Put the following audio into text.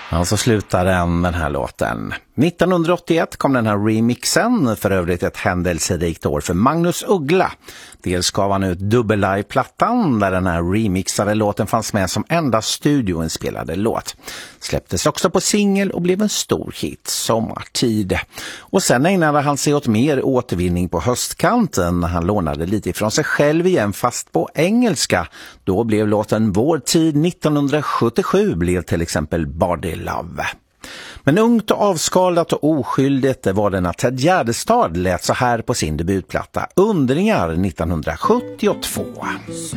Ja, så slutar den här låten. 1981 kom den här remixen, för övrigt ett händelserikt år för Magnus Uggla. Dels gav han ut dubbel-live-plattan där den här remixade låten fanns med som enda studioinspelade låt. Släpptes också på singel och blev en stor hit, Sommartid. Och sen ägnade han sig åt mer återvinning på höstkanten när han lånade lite ifrån sig själv igen, fast på engelska. Då blev låten Vår tid 1977 blev till exempel Body Love. Men ungt och avskalat och oskyldigt var det när Ted Gärdestad lät så här på sin debutplatta Undringar 1972.